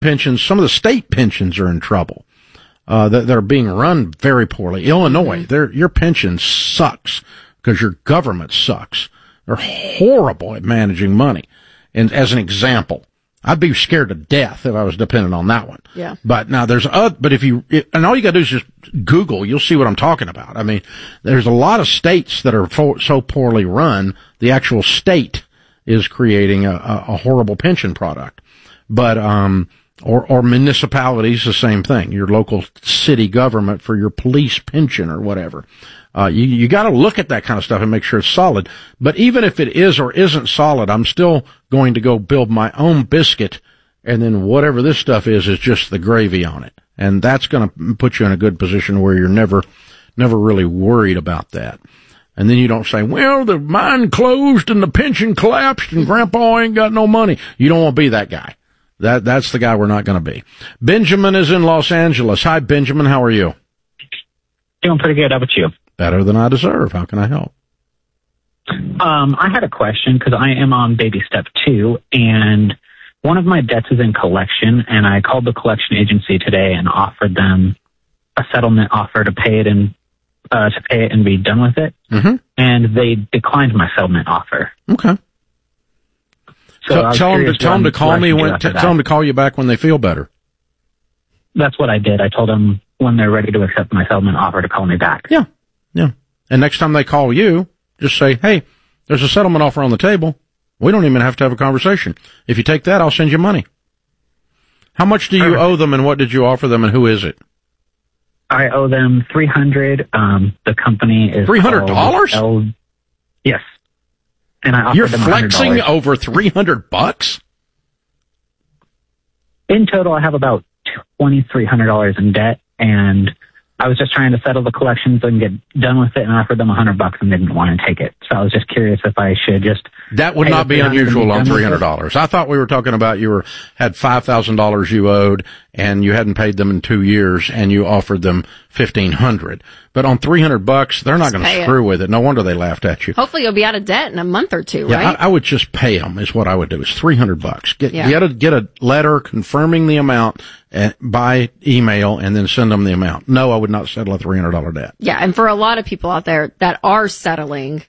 pensions, some of the state pensions are in trouble. That are being run very poorly. Illinois, your pension sucks because your government sucks. They're horrible at managing money. And as an example, I'd be scared to death if I was dependent on that one. Yeah. But now and all you gotta do is just Google, you'll see what I'm talking about. I mean, there's a lot of states that are so poorly run, the actual state is creating a horrible pension product. But, or municipalities, the same thing. Your local city government for your police pension or whatever. You got to look at that kind of stuff and make sure it's solid. But even if it is or isn't solid, I'm still going to go build my own biscuit, and then whatever this stuff is just the gravy on it. And that's going to put you in a good position where you're never really worried about that. And then you don't say, well, the mine closed and the pension collapsed and Grandpa ain't got no money. You don't want to be that guy. That's the guy we're not going to be. Benjamin is in Los Angeles. Hi, Benjamin. How are you? Doing pretty good. How about you? Better than I deserve. How can I help? I had a question because I am on baby step 2, and one of my debts is in collection, and I called the collection agency today and offered them a settlement offer to pay it and be done with it. Mm-hmm. And they declined my settlement offer. Okay. So tell them to call me tell them to call you back when they feel better. That's what I did. I told them when they're ready to accept my settlement offer to call me back. Yeah. And next time they call you, just say, hey, there's a settlement offer on the table. We don't even have to have a conversation. If you take that, I'll send you money. How much do you owe them, and what did you offer them, and who is it? I owe them $300. The company is $300? Yes. And I offered You're them flexing $100. over $300? In total, I have about $2,300 in debt, and I was just trying to settle the collections and get done with it, and I offered them $100 and they didn't want to take it. So I was just curious if I should just... That would not be unusual on $300. I thought we were talking about had $5,000 you owed, and you hadn't paid them in 2 years, and you offered them $1,500. But on $300, they're not going to screw with it. No wonder they laughed at you. Hopefully you'll be out of debt in a month or two, right? I would just pay them is what I would do. It's $300. Get a letter confirming the amount by email and then send them the amount. No, I would not settle a $300 debt. Yeah. And for a lot of people out there that are settling,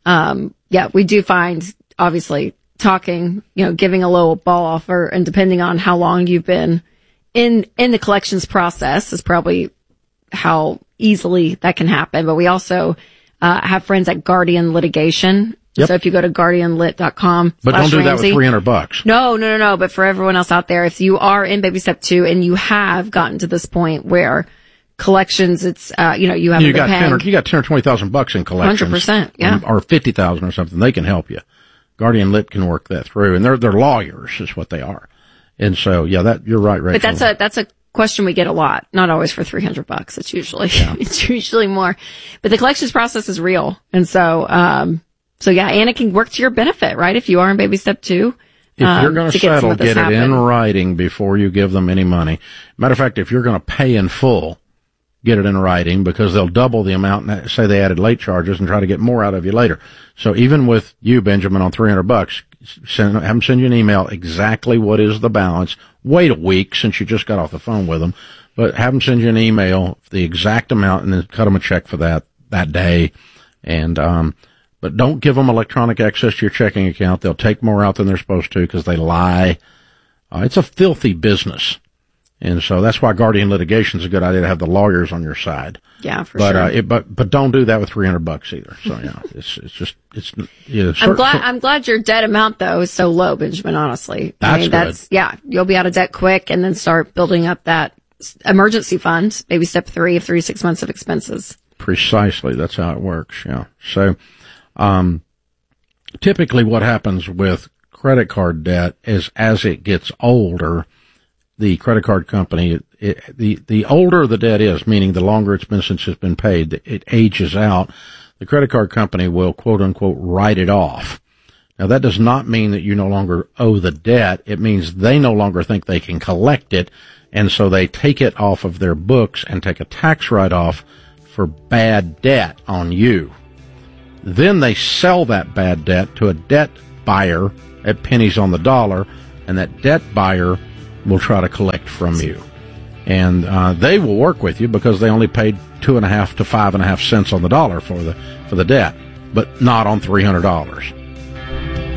we do find obviously talking, giving a low ball offer, and depending on how long you've been in the collections process is probably how easily that can happen. But we also have friends at Guardian Litigation. Yep. So if you go to guardianlit.com. But don't do that with $300. No. But for everyone else out there, if you are in baby step 2 and you have gotten to this point where collections, it's, you haven't been paying. You got 10 or 20,000 bucks in collections. 100%, yeah. Or 50,000 or something. They can help you. Guardian Lit can work that through, and they're lawyers is what they are. And so, you're right, Rachel. But that's a question we get a lot. Not always for $300. It's usually more. But the collections process is real. And so, and it can work to your benefit, right? If you are in baby step 2. If you're going to settle, get it in writing before you give them any money. Matter of fact, if you're going to pay in full, get it in writing, because they'll double the amount and say they added late charges and try to get more out of you later. So even with you, Benjamin, on $300, have them send you an email exactly what is the balance. Wait a week since you just got off the phone with them, but have them send you an email, the exact amount, and then cut them a check for that day. And, but don't give them electronic access to your checking account. They'll take more out than they're supposed to because they lie. It's a filthy business. And so that's why Guardian Litigation is a good idea to have the lawyers on your side. Yeah, for sure. But don't do that with $300 either. So, I'm glad your debt amount though is so low, Benjamin, honestly. That's good. You'll be out of debt quick and then start building up that emergency fund, maybe step 3 of 3 to 6 months of expenses. Precisely. That's how it works. Yeah. So, typically what happens with credit card debt is as it gets older, the credit card company, the older the debt is, meaning the longer it's been since it's been paid, it ages out, the credit card company will quote unquote write it off. Now that does not mean that you no longer owe the debt. It means they no longer think they can collect it, and so they take it off of their books and take a tax write-off for bad debt on you. Then they sell that bad debt to a debt buyer at pennies on the dollar, and that debt buyer will try to collect from you. And they will work with you because they only paid 2.5 to 5.5 cents on the dollar for the debt, but not on $300.